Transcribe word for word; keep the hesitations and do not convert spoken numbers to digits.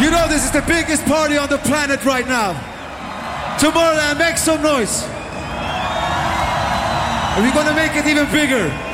You know this is the biggest party on the planet right now. Tomorrowland, make some noise. And we're gonna make it even bigger.